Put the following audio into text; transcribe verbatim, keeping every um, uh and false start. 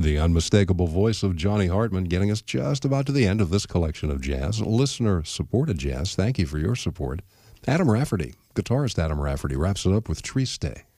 The unmistakable voice of Johnny Hartman getting us just about to the end of this collection of jazz, listener-supported jazz. Thank you for your support. Adam Rafferty, guitarist Adam Rafferty, wraps it up with Triste.